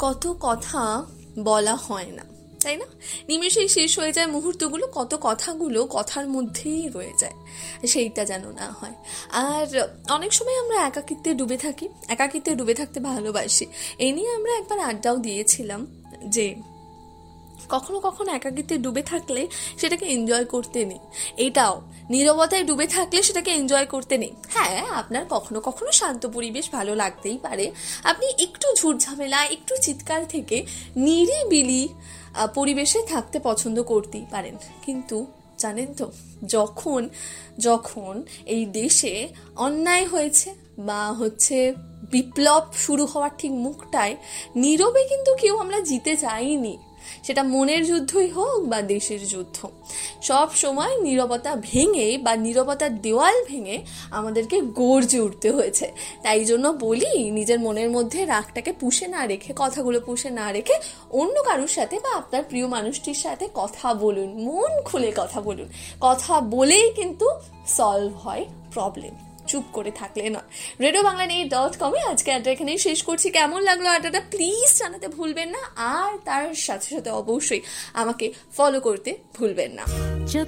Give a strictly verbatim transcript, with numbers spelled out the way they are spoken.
কত কথা বলা হয় না, তাই না? নিমেষেই শেষ হয়ে যায় মুহূর্তগুলো, কত কথাগুলো কথার মধ্যেই রয়ে যায়, সেইটা যেন না হয়। আর অনেক সময় আমরা একাকিত্বে ডুবে থাকি, একাকিত্বে ডুবে থাকতে ভালোবাসি। এই নিয়ে আমরা একবার আড্ডাও দিয়েছিলাম যে কখনো কখনো একাকিত্বে ডুবে থাকলে সেটাকে এনজয় করতে নেই। এটাও নীরবতায় ডুবে থাকলে সেটাকে এনজয় করতে নেই। হ্যাঁ, আপনার কখনো কখনো শান্ত পরিবেশ ভালো লাগতেই পারে, আপনি একটু ঝুটঝামেলা, একটু চিৎকার থেকে নিরিবিলি পরিবেশে থাকতে পছন্দ করতেই পারেন। কিন্তু জানেন তো, যখন যখন এই দেশে অন্যায় হয়েছে বা হচ্ছে বিপ্লব শুরু হওয়ার ঠিক মুখটায়, নীরবে কিন্তু কেউ আমরা জিতে যাইনি। সেটা মনের যুদ্ধই হোক বা দেশের যুদ্ধ, সব সময় নীরবতা ভেঙে বা নীরবতার দেওয়াল ভেঙে আমাদেরকে গর্জে উঠতে হয়েছে। তাই জন্য বলি, নিজের মনের মধ্যে রাগটাকে পুষে না রেখে, কথাগুলো পুষে না রেখে অন্য কারোর সাথে বা আপনার প্রিয় মানুষটির সাথে কথা বলুন, মন খুলে কথা বলুন। কথা বলেই কিন্তু সলভ হয় প্রবলেম, চুপ করে থাকলে নয়। রেডিও বাংলা নিউজ ডট কমে আজকে আড্ডা এখানেই শেষ করছি। কেমন লাগলো আড্ডাটা প্লিজ জানাতে ভুলবেন না, আর তার সাথে সাথে অবশ্যই আমাকে ফলো করতে ভুলবেন না।